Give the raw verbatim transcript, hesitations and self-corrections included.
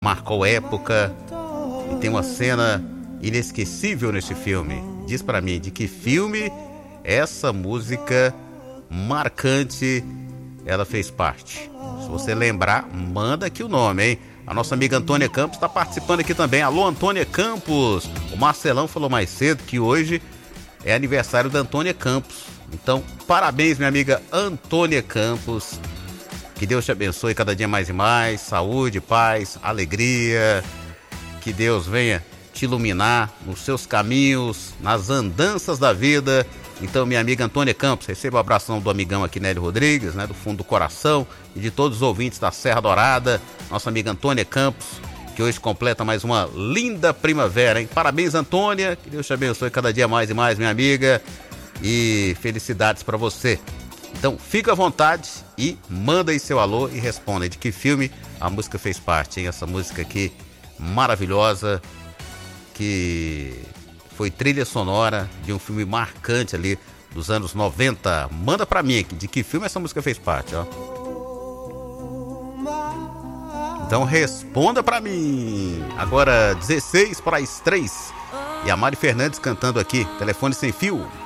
marcou época e tem uma cena inesquecível nesse filme. Diz pra mim, de que filme essa música marcante ela fez parte? Se você lembrar, manda aqui o nome, hein? A nossa amiga Antônia Campos está participando aqui também. Alô, Antônia Campos. O Marcelão falou mais cedo que hoje é aniversário da Antônia Campos. Então, parabéns, minha amiga Antônia Campos. Que Deus te abençoe cada dia mais e mais. Saúde, paz, alegria. Que Deus venha te iluminar nos seus caminhos, nas andanças da vida. Então, minha amiga Antônia Campos, receba o abração do amigão aqui, Nélio Rodrigues, né, do fundo do coração, e de todos os ouvintes da Serra Dourada. Nossa amiga Antônia Campos, que hoje completa mais uma linda primavera, hein? Parabéns, Antônia. Que Deus te abençoe cada dia mais e mais, minha amiga. E felicidades para você. Então, fica à vontade e manda aí seu alô e responda de que filme a música fez parte, hein? Essa música aqui maravilhosa, que foi trilha sonora de um filme marcante ali dos anos noventa. Manda pra mim aqui, de que filme essa música fez parte, ó. Então responda pra mim. Agora dezesseis para as três. E a Mari Fernandes cantando aqui, telefone sem fio.